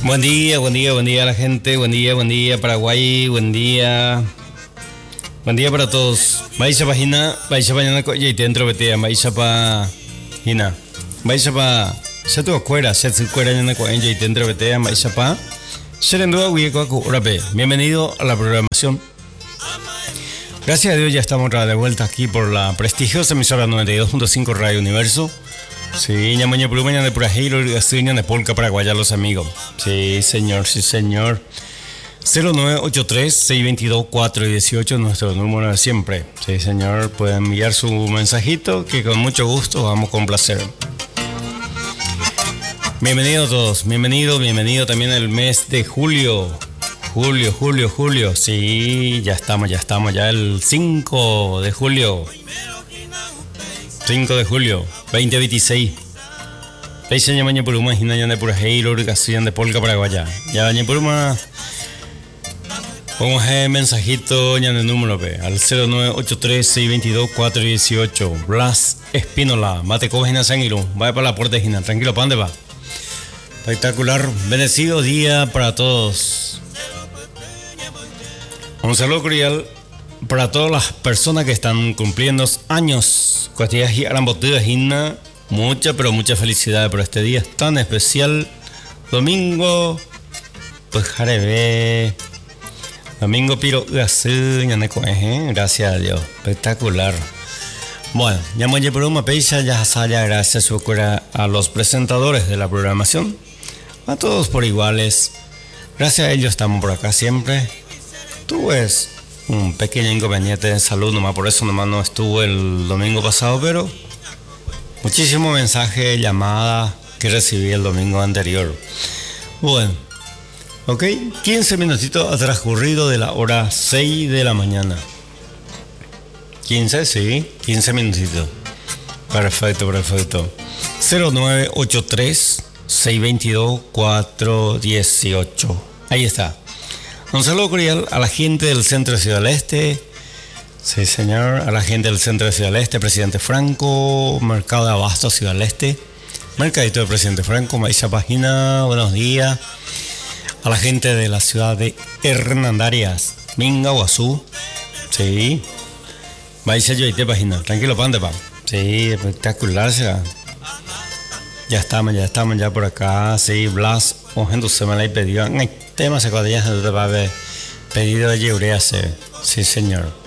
Buen día a la gente, buen día Paraguay, buen día para todos. Vais a página, vais a mañana y dentro betea, vais a pa hina, vais a pa, ya tu acuera, ya tu acuera en la coña y dentro betea, vais a pa, serendo bienvenido a la programación. Gracias a Dios ya estamos de vuelta aquí por la prestigiosa emisora 92.5 Radio Universo. Sí, ñamaña por mañana de Purajeiro y Gastriña de Polca Paraguaya los amigos. Sí, señor, sí, señor. 0983-622-418 nuestro número de siempre. Sí, señor, pueden enviar su mensajito que con mucho gusto vamos con placer. Bienvenidos todos, bienvenido también el mes de julio. Julio. Sí, ya estamos, ya el 5 de julio. 5 de julio, 2026. Paisa ñamaña por una, ginaña de Purajeiro, Gastriña de Polca Paraguaya. Ya baña por una. Vamos a mensajito ña de número al 0983-622-418. Blas Espínola, mate cogina sanguilo. Vaya para la puerta de Gina, tranquilo, ¿para dónde va? Espectacular, bendecido día para todos. Un saludo cordial para todas las personas que están cumpliendo años. Mucha, pero mucha felicidad por este día tan especial. Domingo, pues jarebe. Domingo piro gracias a Dios. Espectacular. Bueno, ya me por una peisa, ya sale gracias a los presentadores de la programación. A todos por iguales. Gracias a ellos estamos por acá siempre. Tuve un pequeño inconveniente de salud, nomás por eso nomás no estuve el domingo pasado, pero muchísimo mensaje, llamada que recibí el domingo anterior. Bueno, ok, 15 minutitos ha transcurrido de la hora 6 de la mañana. 15 minutitos. Perfecto. 0983-622-418. Ahí está. Un saludo cordial a la gente del centro de Ciudad del Este. Sí, señor. A la gente del centro de Ciudad del Este, Presidente Franco, Mercado de Abasto, Ciudad del Este. Mercadito del Presidente Franco, Maísa Página, buenos días. A la gente de la ciudad de Hernandarias, Minga, Guazú. Sí. Maísa Yoite Página, tranquilo, pan de pan. Sí, espectacular será. Ya estamos ya por acá. Sí, Blas, gente se me la pedido. Tema se cuadrillas de pedido de Yeurea, sí, señor.